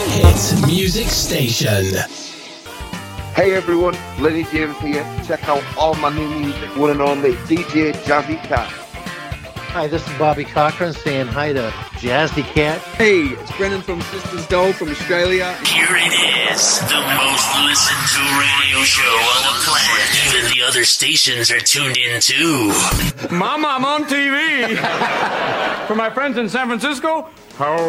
Hit Music Station. Hey everyone, Lenny James here. Check out all my new music, one and only DJ Jazzy Cat. Hi, this is Bobby Cochran saying hi to Jazzy Cat. Hey, it's Brennan from Sisters Doll from Australia. Here it is, the most listened to radio show on the planet. Even the other stations are tuned in too. Mama, I'm on TV. For my friends in San Francisco, how